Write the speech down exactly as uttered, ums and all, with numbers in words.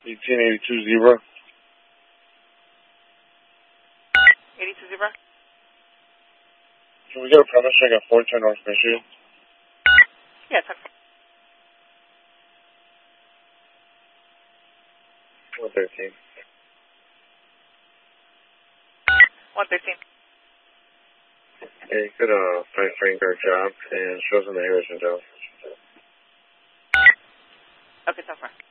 eighteen eighty-two zebra. eighty-two zebra. Can we get a premise check at four ten North Michigan? Yeah, talk. one thirteen. one thirteen. Yeah, you could uh, find Frank our job and show us in the Harrison job. Okay, so far.